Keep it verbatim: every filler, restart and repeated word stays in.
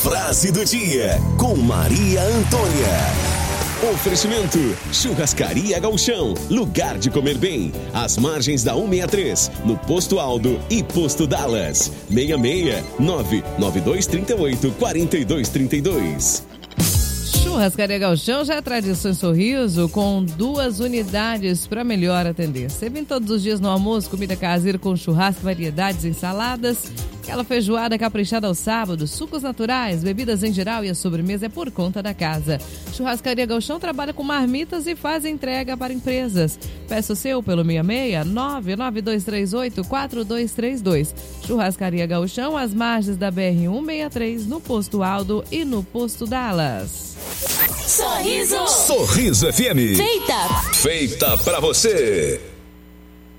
Frase do dia com Maria Antônia. Oferecimento: Churrascaria Gauchão, lugar de comer bem, às margens da cento e sessenta e três, no Posto Aldo e Posto Dallas. seis seis nove nove dois três oito quatro dois três dois. Churrascaria Gauchão já é tradição em Sorriso, com duas unidades para melhor atender. Você vem todos os dias no almoço, comida caseira com churrasco, variedades, ensaladas, aquela feijoada caprichada aos sábados, sucos naturais, bebidas em geral e a sobremesa é por conta da casa. Churrascaria Gauchão trabalha com marmitas e faz entrega para empresas. Peça o seu pelo seis seis nove nove dois três oito quatro dois três dois. Churrascaria Gauchão, às margens da B R cento e sessenta e três, no Posto Aldo e no Posto Dallas. Sorriso! Sorriso F M. Feita! Feita pra você!